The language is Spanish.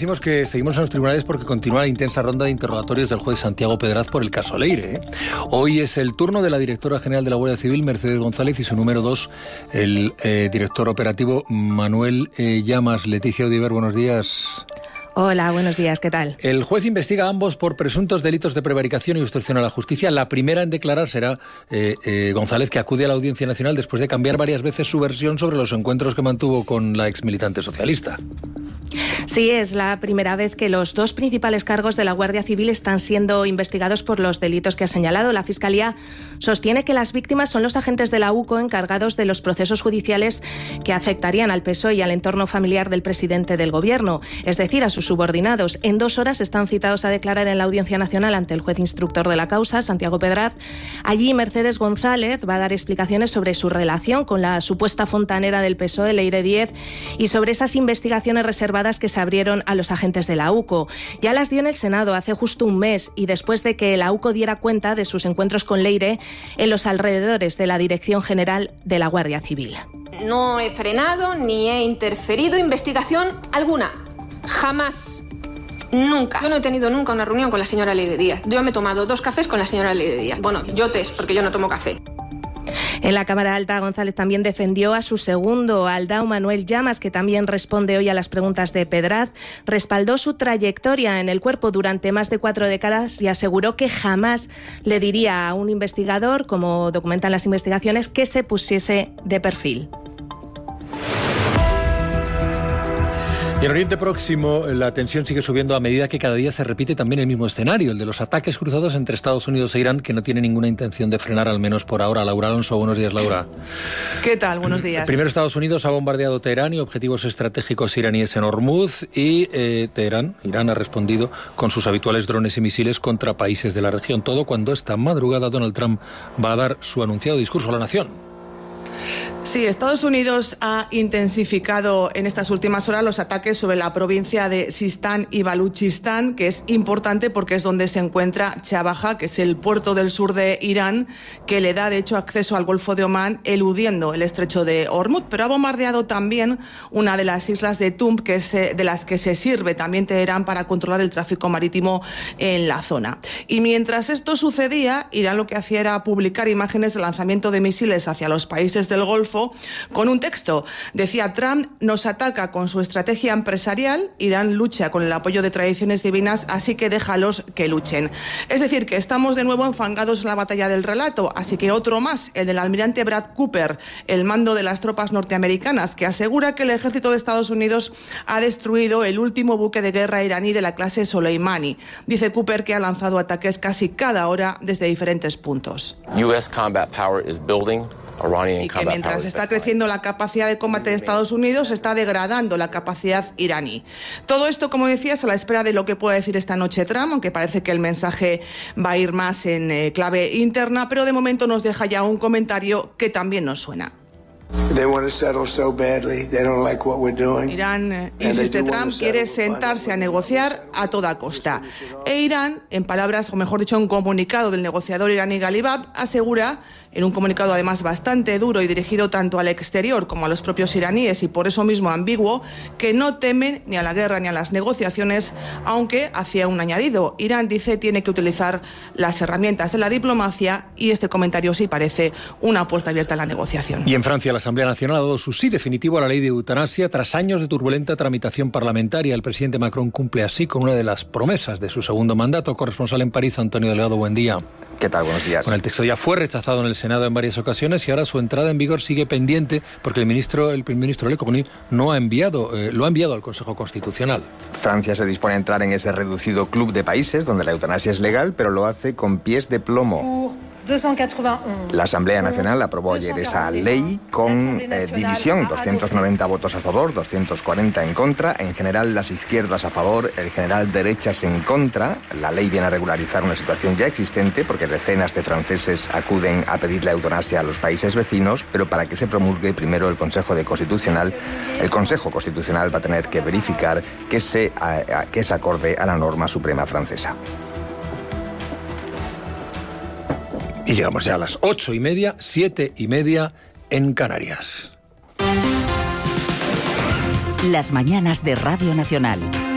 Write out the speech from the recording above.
decimos que seguimos en los tribunales porque continúa la intensa ronda de interrogatorios del juez Santiago Pedraz por el caso Leire. Hoy es el turno de la directora general de la Guardia Civil, Mercedes González, y su número 2, el director operativo Manuel Llamas. Leticia Audiver, buenos días. Hola, buenos días, ¿qué tal? El juez investiga a ambos por presuntos delitos de prevaricación y obstrucción a la justicia. La primera en declarar será González, que acude a la Audiencia Nacional después de cambiar varias veces su versión sobre los encuentros que mantuvo con la exmilitante socialista. Sí, es la primera vez que los dos principales cargos de la Guardia Civil están siendo investigados por los delitos que ha señalado. La Fiscalía sostiene que las víctimas son los agentes de la UCO encargados de los procesos judiciales que afectarían al PSOE y al entorno familiar del presidente del Gobierno, es decir, a sus subordinados. En 2 horas están citados a declarar en la Audiencia Nacional ante el juez instructor de la causa, Santiago Pedraz. Allí Mercedes González va a dar explicaciones sobre su relación con la supuesta fontanera del PSOE, Leire Díez, y sobre esas investigaciones reservadas que se abrieron a los agentes de la UCO. Ya las dio en el Senado hace justo un mes y después de que la UCO diera cuenta de sus encuentros con Leire en los alrededores de la Dirección General de la Guardia Civil. No he frenado ni he interferido investigación alguna. Jamás. Nunca. Yo no he tenido nunca una reunión con la señora Leire Díaz. Yo me he tomado 2 cafés con la señora Leire Díaz. Bueno, yo porque yo no tomo café. En la Cámara Alta, González también defendió a su segundo, Aldao Manuel Llamas, que también responde hoy a las preguntas de Pedraz. Respaldó su trayectoria en el cuerpo durante más de 4 décadas y aseguró que jamás le diría a un investigador, como documentan las investigaciones, que se pusiese de perfil. Y en Oriente Próximo la tensión sigue subiendo a medida que cada día se repite también el mismo escenario, el de los ataques cruzados entre Estados Unidos e Irán, que no tiene ninguna intención de frenar, al menos por ahora. Laura Alonso, buenos días, Laura. ¿Qué tal? Buenos días. Primero, Estados Unidos ha bombardeado Teherán y objetivos estratégicos iraníes en Hormuz, y Irán ha respondido con sus habituales drones y misiles contra países de la región. Todo cuando esta madrugada Donald Trump va a dar su anunciado discurso a la nación. Sí, Estados Unidos ha intensificado en estas últimas horas los ataques sobre la provincia de Sistán y Baluchistán, que es importante porque es donde se encuentra Chabajá, que es el puerto del sur de Irán, que le da de hecho acceso al Golfo de Omán, eludiendo el estrecho de Hormuz. Pero ha bombardeado también una de las islas de Tumb, que es de las que se sirve también Teherán para controlar el tráfico marítimo en la zona. Y mientras esto sucedía, Irán lo que hacía era publicar imágenes de lanzamiento de misiles hacia los países del Golfo con un texto. Decía: Trump nos ataca con su estrategia empresarial, Irán lucha con el apoyo de tradiciones divinas, así que déjalos que luchen. Es decir, que estamos de nuevo enfangados en la batalla del relato, así que otro más, el del almirante Brad Cooper, el mando de las tropas norteamericanas, que asegura que el ejército de Estados Unidos ha destruido el último buque de guerra iraní de la clase Soleimani. Dice Cooper que ha lanzado ataques casi cada hora desde diferentes puntos. US combat power is building. Y que mientras está creciendo la capacidad de combate de Estados Unidos, está degradando la capacidad iraní. Todo esto, como decías, a la espera de lo que pueda decir esta noche Trump, aunque parece que el mensaje va a ir más en clave interna, pero de momento nos deja ya un comentario que también nos suena. Irán, insiste Trump, quiere sentarse a negociar a toda costa. E Irán, en palabras, o mejor dicho, en un comunicado del negociador iraní Ghalibaf, asegura, en un comunicado además bastante duro y dirigido tanto al exterior como a los propios iraníes, y por eso mismo ambiguo, que no temen ni a la guerra ni a las negociaciones, aunque hacía un añadido. Irán, dice, tiene que utilizar las herramientas de la diplomacia, y este comentario sí parece una puerta abierta a la negociación. Y en Francia, la Asamblea Nacional ha dado su sí definitivo a la ley de eutanasia tras años de turbulenta tramitación parlamentaria. El presidente Macron cumple así con una de las promesas de su segundo mandato. Corresponsal en París, Antonio Delgado, buen día. ¿Qué tal? Buenos días. Bueno, el texto ya fue rechazado en el Senado en varias ocasiones y ahora su entrada en vigor sigue pendiente porque el primer ministro Le Cornu no ha enviado, lo ha enviado al Consejo Constitucional. Francia se dispone a entrar en ese reducido club de países donde la eutanasia es legal, pero lo hace con pies de plomo. 291. La Asamblea Nacional aprobó ayer esa ley con división, 290 votos a favor, 240 en contra, en general las izquierdas a favor, el general derechas en contra. La ley viene a regularizar una situación ya existente porque decenas de franceses acuden a pedir la eutanasia a los países vecinos, pero para que se promulgue primero el Consejo Constitucional va a tener que verificar que es acorde a la norma suprema francesa. Y llegamos ya a las 8:30, 7:30 en Canarias. Las mañanas de Radio Nacional.